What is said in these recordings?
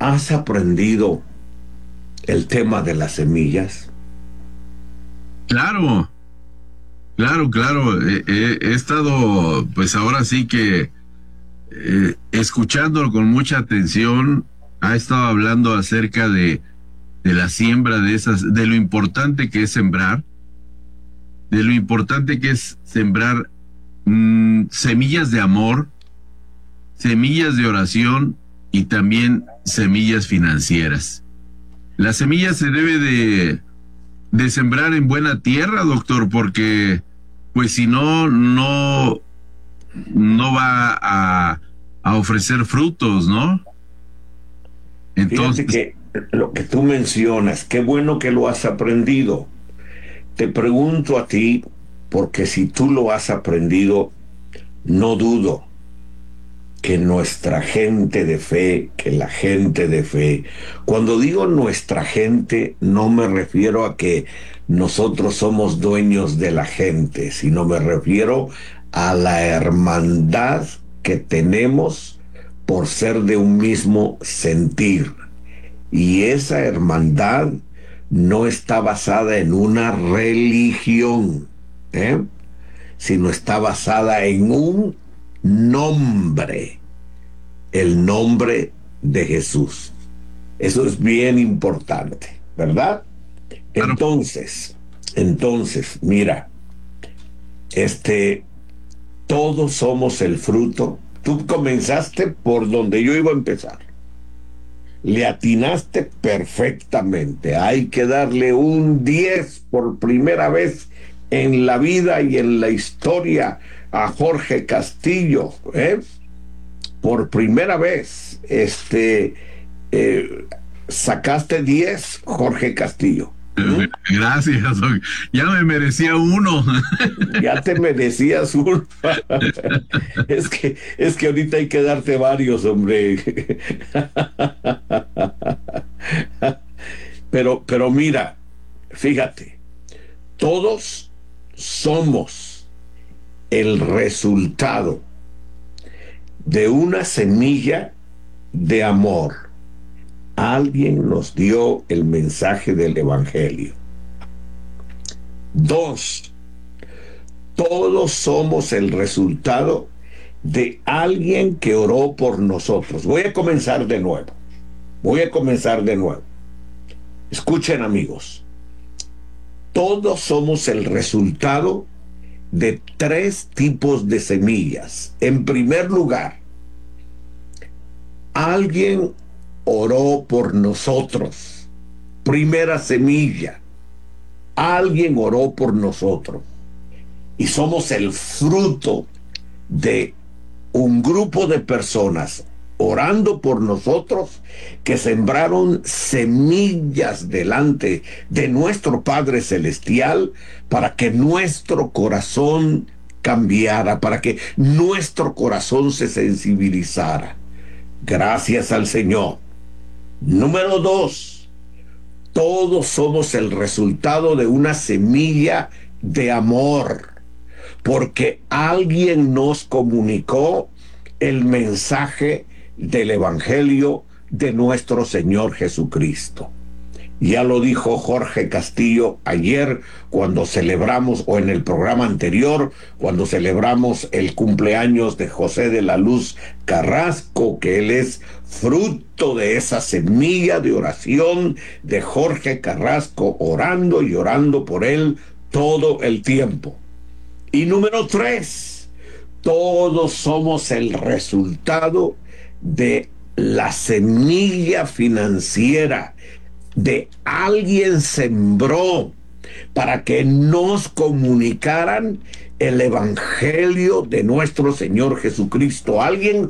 ¿Has aprendido el tema de las semillas? Claro, claro. He estado, pues ahora sí que escuchándolo con mucha atención. Ha estado hablando acerca de la siembra de esas, de lo importante que es sembrar, de lo importante que es sembrar semillas de amor, semillas de oración y también semillas financieras. La semilla se debe de sembrar en buena tierra, doctor, porque pues si no, no va a ofrecer frutos, ¿no? Fíjate Entonces, que lo que tú mencionas, qué bueno que lo has aprendido. Te pregunto a ti, porque si tú lo has aprendido, no dudo que nuestra gente de fe, que la gente de fe, cuando digo nuestra gente, no me refiero a que nosotros somos dueños de la gente, sino me refiero a la hermandad que tenemos por ser de un mismo sentir. Y esa hermandad no está basada en una religión, ¿eh? Sino está basada en un nombre, el nombre de Jesús. Eso es bien importante, ¿verdad? claro, Entonces, mira, este, todos somos el fruto. Tú comenzaste por donde yo iba a empezar. Le atinaste perfectamente. Hay que darle un 10 por primera vez en la vida y en la historia a Jorge Castillo, ¿eh? Por primera vez, eh, sacaste 10, Jorge Castillo. ¿Mm? gracias, doc. Ya me merecía uno. Ya te merecías un. Es que ahorita hay que darte varios, hombre. Pero mira, fíjate, todos somos el resultado de una semilla de amor. Alguien nos dio el mensaje del Evangelio. Dos, todos somos el resultado de alguien que oró por nosotros. Voy a comenzar de nuevo. Escuchen, amigos. Todos somos el resultado de tres tipos de semillas. En primer lugar, alguien oró por nosotros. Primera semilla. Alguien oró por nosotros. Y somos el fruto de un grupo de personas orando por nosotros que sembraron semillas delante de nuestro Padre Celestial para que nuestro corazón cambiara, para que nuestro corazón se sensibilizara. Gracias al Señor. Número dos, todos somos el resultado de una semilla de amor, porque alguien nos comunicó el mensaje del Evangelio de nuestro Señor Jesucristo. Ya lo dijo Jorge Castillo ayer cuando celebramos, o en el programa anterior, cuando celebramos el cumpleaños de José de la Luz Carrasco, que él es fruto de esa semilla de oración de Jorge Carrasco, orando y orando por él todo el tiempo. Y número tres, todos somos el resultado de la semilla financiera de alguien sembró para que nos comunicaran el Evangelio de nuestro Señor Jesucristo. Alguien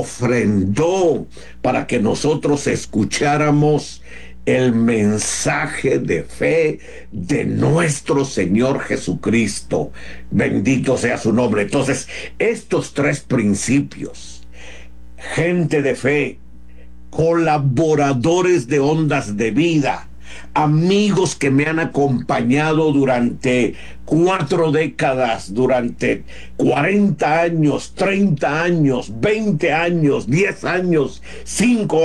ofrendó para que nosotros escucháramos el mensaje de fe de nuestro Señor Jesucristo. Bendito sea su nombre. Entonces, estos tres principios, gente de fe, colaboradores de Ondas de Vida, amigos que me han acompañado durante 4 décadas, durante 40 años, 30 años, 20 años, 10 años, 5